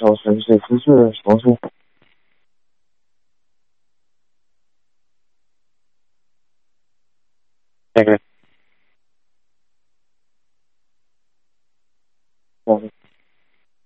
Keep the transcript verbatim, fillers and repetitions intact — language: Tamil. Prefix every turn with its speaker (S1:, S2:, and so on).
S1: 候，是这次是什么时候？